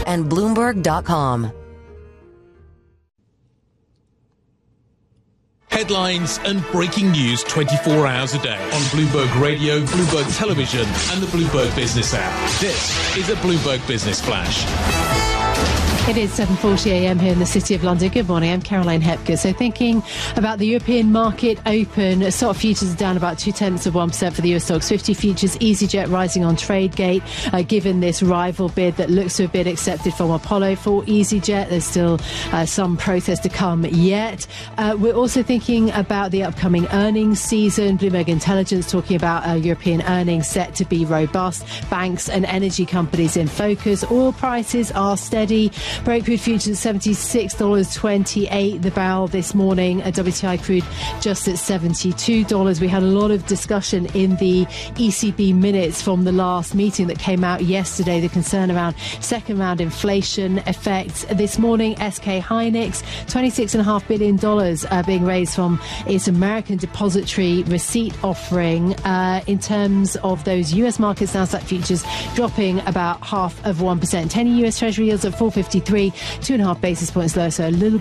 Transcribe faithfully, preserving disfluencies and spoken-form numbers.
and Bloomberg dot com. Headlines and breaking news twenty-four hours a day on Bloomberg Radio, Bloomberg Television and the Bloomberg Business app. This is a Bloomberg Business Flash. It is seven forty a m here in the City of London. Good morning, I'm Caroline Hepker. So thinking about the European market open, stock futures are down about two-tenths of one percent for the U S stocks fifty futures. EasyJet rising on TradeGate, uh, given this rival bid that looks to have been accepted from Apollo for EasyJet. There's still uh, some process to come yet. Uh, we're also thinking about the upcoming earnings season. Bloomberg Intelligence talking about uh, European earnings set to be robust. Banks and energy companies in focus. Oil prices are steady. Brent crude futures seventy-six dollars and twenty-eight cents the barrel this morning. A W T I crude just at seventy-two dollars. We had a lot of discussion in the E C B minutes from the last meeting that came out yesterday. The concern around second round inflation effects. This morning, S K Hynix, twenty-six point five billion dollars uh, being raised from its American depository receipt offering. Uh, in terms of those U S markets, Nasdaq futures dropping about half of one percent. ten-year U S Treasury yields at four fifty-three, two and a half basis points lower, so a little